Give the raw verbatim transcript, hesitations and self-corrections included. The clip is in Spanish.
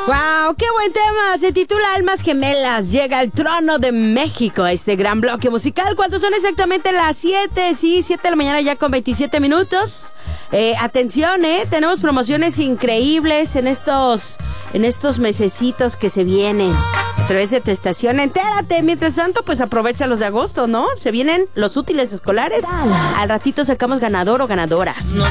¡Wow! ¡Qué buen tema! Se titula Almas Gemelas. Llega al trono de México este gran bloque musical. ¿Cuántos son exactamente las siete? Sí, siete de la mañana ya con veintisiete minutos. Eh, atención, ¿eh? Tenemos promociones increíbles en estos, en estos mesecitos que se vienen. A través de tu estación, entérate. Mientras tanto, pues aprovecha los de agosto, ¿no? Se vienen los útiles escolares. Al ratito sacamos ganador o ganadoras.